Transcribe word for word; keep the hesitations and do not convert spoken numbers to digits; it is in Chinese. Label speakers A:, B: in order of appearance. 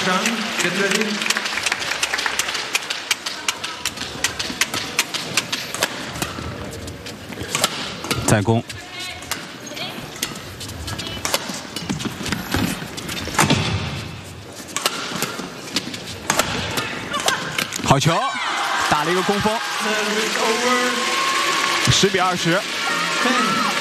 A: Action, get ready.
B: 再攻。好球，打了一个攻锋。十比二十。